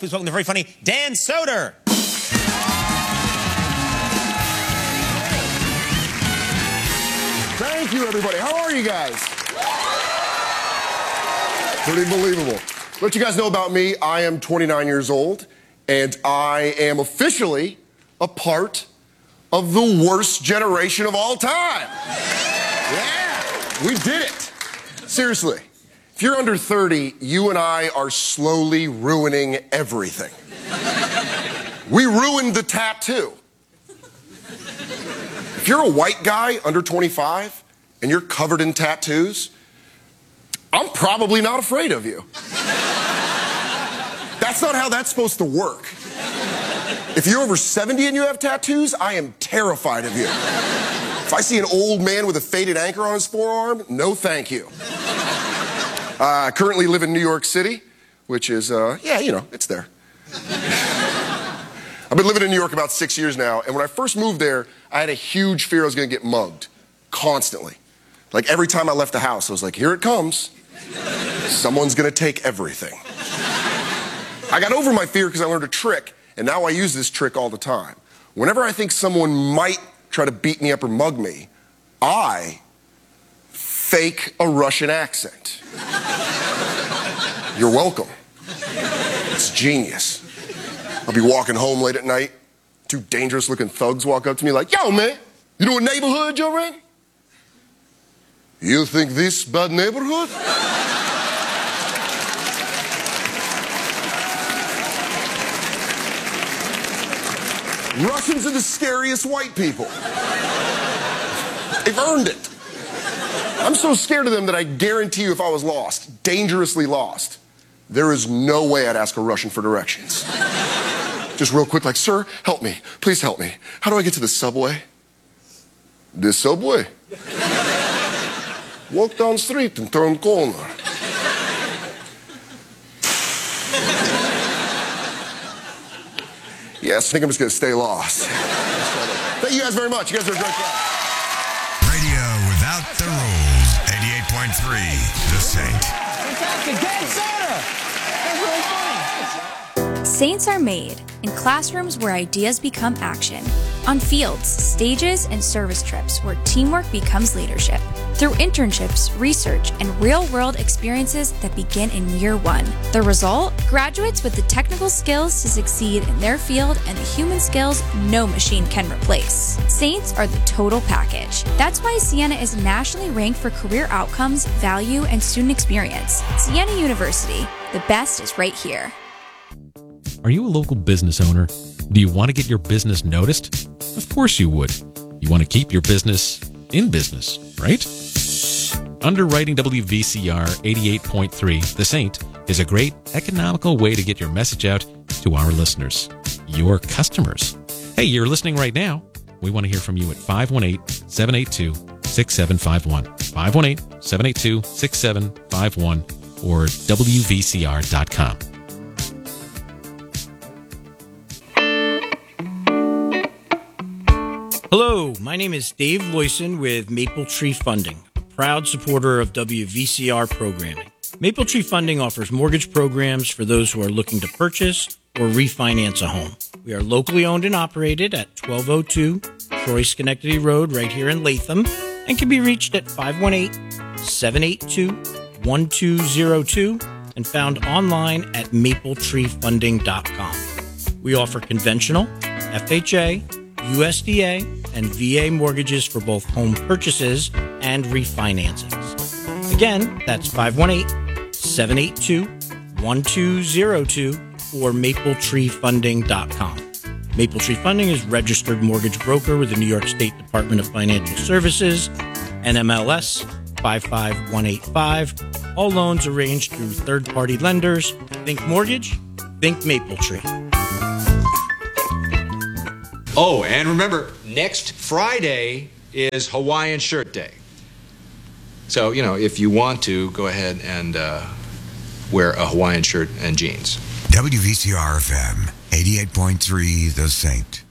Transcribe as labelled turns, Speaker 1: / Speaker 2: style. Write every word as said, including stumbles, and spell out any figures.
Speaker 1: Please welcome the very funny Dan Soder.
Speaker 2: Thank you, everybody. How are you guys? Pretty believable. Let you guys know about me. I am twenty-nine years old, and I am officially a part of the worst generation of all time. Yeah, we did it. Seriously. If you're under thirty, you and I are slowly ruining everything. We ruined the tattoo. If you're a white guy under twenty-five and you're covered in tattoos, I'm probably not afraid of you. That's not how that's supposed to work. If you're over seventy and you have tattoos, I am terrified of you. If I see an old man with a faded anchor on his forearm, no thank you. I uh, currently live in New York City, which is, uh, yeah, you know, it's there. I've been living in New York about six years now, and when I first moved there, I had a huge fear I was going to get mugged, constantly. Like, every time I left the house, I was like, here it comes. Someone's going to take everything. I got over my fear because I learned a trick, and now I use this trick all the time. Whenever I think someone might try to beat me up or mug me, I fake a Russian accent. You're welcome. It's genius. I'll be walking home late at night. Two dangerous-looking thugs walk up to me like, yo, man, you know what neighborhood you're in? You think this bad neighborhood? Russians are the scariest white people. They've earned it. I'm so scared of them that I guarantee you if I was lost, dangerously lost, there is no way I'd ask a Russian for directions. Just real quick, like, sir, help me. Please help me. How do I get to the subway? This subway? Walk down the street and turn corner. Yes, I think I'm just going to stay lost. Thank you guys very much. You guys are a great crowd.
Speaker 3: Radio without the rules. eighty-eight point three, The Saint.
Speaker 1: Fantastic. Dan Soder. That's really funny.
Speaker 4: Saints are made in classrooms where ideas become action, on fields, stages, and service trips where teamwork becomes leadership, through internships, research, and real-world experiences that begin in year one. The result? Graduates with the technical skills to succeed in their field and the human skills no machine can replace. Saints are the total package. That's why Siena is nationally ranked for career outcomes, value, and student experience. Siena University. The best is right here.
Speaker 5: Are you a local business owner? Do you want to get your business noticed? Of course you would. You want to keep your business in business, right? Underwriting W V C R eighty-eight point three, The Saint, is a great economical way to get your message out to our listeners, your customers. Hey, you're listening right now. We want to hear from you at five one eight, seven eight two, six seven five one, five one eight, seven eight two, six seven five one, or W V C R dot com.
Speaker 6: Hello, my name is Dave Loyson with Maple Tree Funding, a proud supporter of W V C R programming. Maple Tree Funding offers mortgage programs for those who are looking to purchase or refinance a home. We are locally owned and operated at twelve oh two Troy Schenectady Road right here in Latham and can be reached at five one eight, seven eight two, one two zero two and found online at maple tree funding dot com. We offer conventional, F H A, U S D A, and V A mortgages for both home purchases and refinancings. Again, that's five one eight, seven eight two, one two zero two or maple tree funding dot com. Maple Tree Funding is registered mortgage broker with the New York State Department of Financial Services, N M L S five five one eight five. All loans arranged through third-party lenders. Think mortgage, think Maple Tree.
Speaker 7: Oh, and remember, next Friday is Hawaiian Shirt Day. So, you know, if you want to, go ahead and uh, wear a Hawaiian shirt and jeans.
Speaker 3: W V C R F M, eighty-eight point three, The Saint.